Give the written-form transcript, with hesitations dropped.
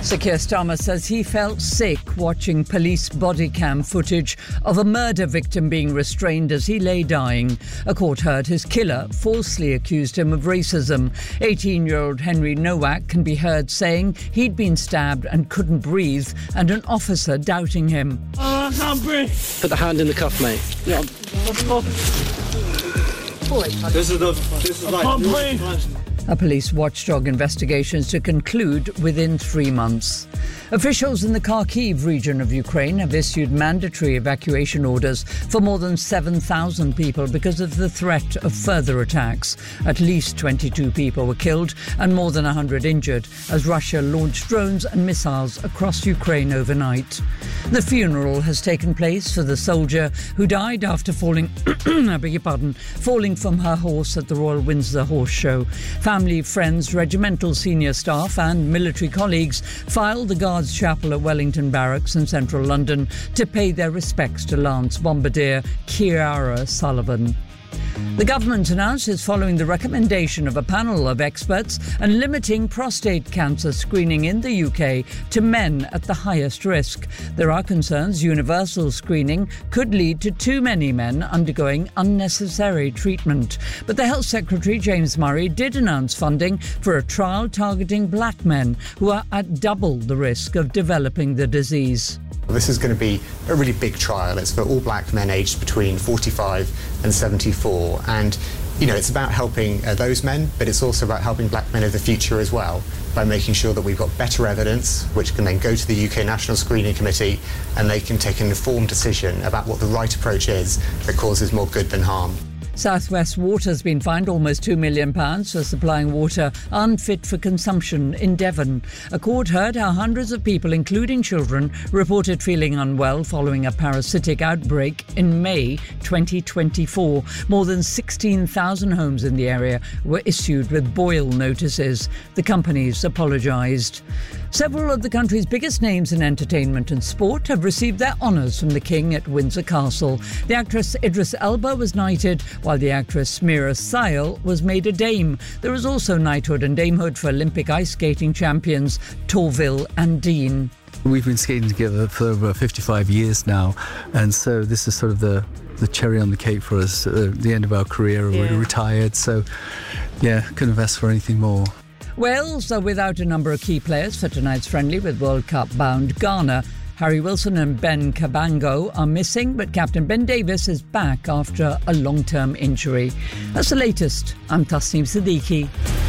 Sir Keir Starmer says he felt sick watching police body cam footage of a murder victim being restrained as he lay dying. A court heard his killer falsely accused him of racism. 18-year-old Henry Nowak can be heard saying he'd been stabbed and couldn't breathe, and an officer doubting him. Oh, I can't breathe. Put the hand in the cuff, mate. Yeah. This is like... I can't breathe. A police watchdog investigation is to conclude within 3 months. Officials in the Kharkiv region of Ukraine have issued mandatory evacuation orders for more than 7,000 people because of the threat of further attacks. At least 22 people were killed and more than 100 injured as Russia launched drones and missiles across Ukraine overnight. The funeral has taken place for the soldier who died after falling from her horse at the Royal Windsor Horse Show. Family, friends, regimental senior staff and military colleagues filed the Guards Chapel at Wellington Barracks in central London to pay their respects to Lance Bombardier Ciara Sullivan. The government announced it's following the recommendation of a panel of experts and limiting prostate cancer screening in the UK to men at the highest risk. There are concerns universal screening could lead to too many men undergoing unnecessary treatment. But the Health Secretary, James Murray, did announce funding for a trial targeting black men who are at double the risk of developing the disease. This is going to be a really big trial. It's for all black men aged between 45 and 74. And, it's about helping those men, but it's also about helping black men of the future as well, by making sure that we've got better evidence, which can then go to the UK National Screening Committee, and they can take an informed decision about what the right approach is that causes more good than harm. South West Water has been fined almost £2 million for supplying water unfit for consumption in Devon. A court heard how hundreds of people, including children, reported feeling unwell following a parasitic outbreak in May 2024. More than 16,000 homes in the area were issued with boil notices. The companies apologised. Several of the country's biggest names in entertainment and sport have received their honours from the King at Windsor Castle. The actress Idris Elba was knighted, while the actress Meera Syal was made a dame. There was also knighthood and damehood for Olympic ice skating champions Torvill and Dean. We've been skating together for over 55 years now, and so this is sort of the cherry on the cake for us at the end of our career. Yeah. We're retired, so couldn't have asked for anything more. Wales are without a number of key players for tonight's friendly with World Cup bound Ghana. Harry Wilson and Ben Cabango are missing, but captain Ben Davies is back after a long-term injury. That's the latest. I'm Tasneem Siddiqui.